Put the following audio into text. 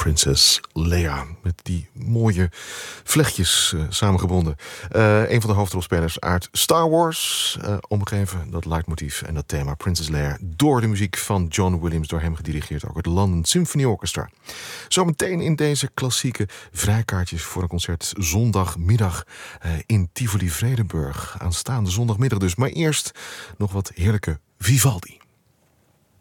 Princess Leia. Met die mooie vlechtjes samengebonden. Een van de hoofdrolspelers uit Star Wars. Omgeven dat leidmotief en dat thema Princess Leia door de muziek van John Williams. Door hem gedirigeerd ook het London Symphony Orchestra. Zometeen in deze klassieke vrijkaartjes voor een concert zondagmiddag in Tivoli Vredenburg. Aanstaande zondagmiddag dus. Maar eerst nog wat heerlijke Vivaldi.